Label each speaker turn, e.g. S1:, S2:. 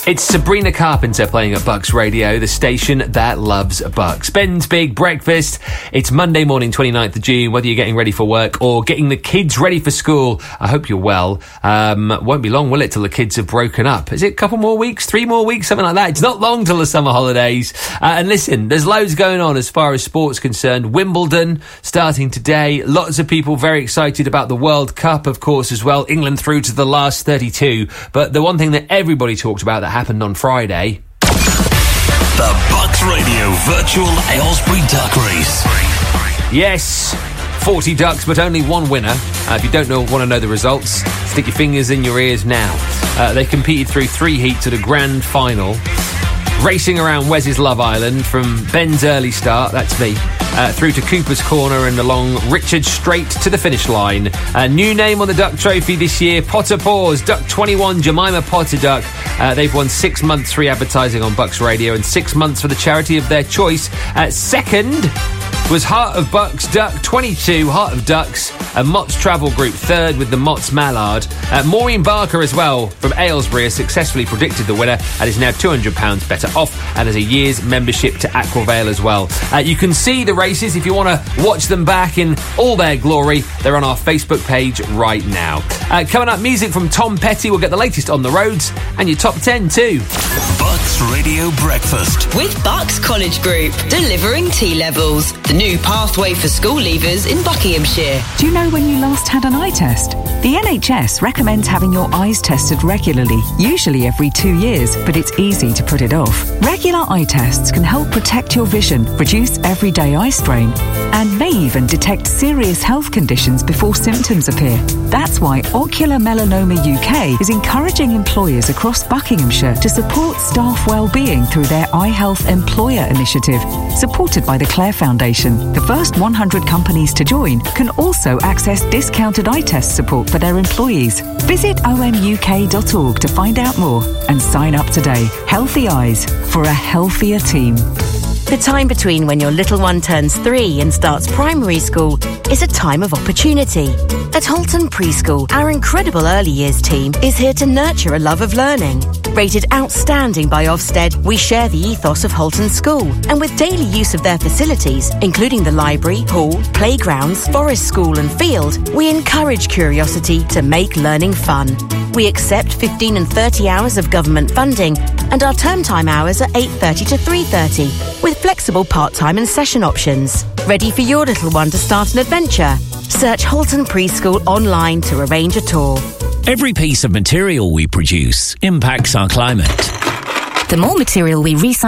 S1: It's Sabrina Carpenter playing at Bucks Radio, the station that loves Bucks. Ben's Big Breakfast. It's Monday morning, 29th of June, whether you're getting ready for work or getting the kids ready for school. I hope you're well. Won't be long, will it, till the kids have broken up? Is it a couple more weeks, 3 more weeks, something like that? It's not long till the summer holidays. And listen, there's loads going on as far as sport's concerned. Wimbledon starting today. Lots of people very excited about the World Cup, of course, as well. England through to the last 32. But the one thing that everybody talked about that happened on Friday.
S2: The Bucks Radio Virtual Aylesbury Duck Race.
S1: Yes, 40 ducks, but only one winner. If you don't want to know the results, stick your fingers in your ears now. They competed through 3 heats at a grand final. Racing around Wes's Love Island from Ben's early start, that's me, through to Cooper's Corner and along Richard Straight to the finish line. A new name on the Duck Trophy this year, Potter Paws, Duck 21, Jemima Potter Duck. They've won 6 months free advertising on Bucks Radio and 6 months for the charity of their choice. Second was Heart of Bucks Duck 22, Heart of Ducks, a Mott's Travel Group third with the Mott's Mallard. Maureen Barker as well from Aylesbury has successfully predicted the winner and is now £200 better off and has a year's membership to Aquavale as well. You can see the races if you want to watch them back in all their glory. They're on our Facebook page right now. Coming up, music from Tom Petty. We'll get the latest on the roads and your top 10 too.
S2: Bucks Radio Breakfast
S3: with Bucks College Group, delivering T-levels, the new pathway for school leavers in Buckinghamshire.
S4: Do you know when you last had an eye test? The NHS recommends having your eyes tested regularly, usually every 2 years, but it's easy to put it off. Regular eye tests can help protect your vision, reduce everyday eye strain, and may even detect serious health conditions before symptoms appear. That's why Ocular Melanoma UK is encouraging employers across Buckinghamshire to support staff well-being through their Eye Health Employer Initiative, supported by the Clare Foundation. The first 100 companies to join can also access discounted eye test support for their employees. Visit omuk.org to find out more and sign up today. Healthy eyes for a healthier team.
S5: The time between when your little one turns 3 and starts primary school is a time of opportunity. At Holton Preschool, our incredible early years team is here to nurture a love of learning. Rated outstanding by Ofsted, we share the ethos of Holton School, and with daily use of their facilities, including the library, hall, playgrounds, forest school and field, we encourage curiosity to make learning fun. We accept 15 and 30 hours of government funding, and our term time hours are 8:30 to 3:30, with flexible part-time and session options. Ready for your little one to start an adventure? Search Holton Preschool online to arrange a tour.
S2: Every piece of material we produce impacts our climate.
S6: The more material we recycle,